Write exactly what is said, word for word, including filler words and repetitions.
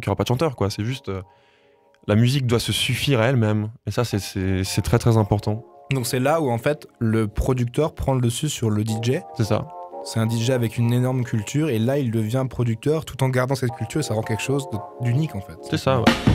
qu'il n'y aura pas de chanteur, quoi. C'est juste... Euh, la musique doit se suffire à elle-même. Et ça, c'est, c'est, c'est très très important. Donc c'est là où en fait le producteur prend le dessus sur le D J. C'est ça. C'est un D J avec une énorme culture et là il devient producteur tout en gardant cette culture et ça rend quelque chose de- d'unique en fait. C'est ça, ouais.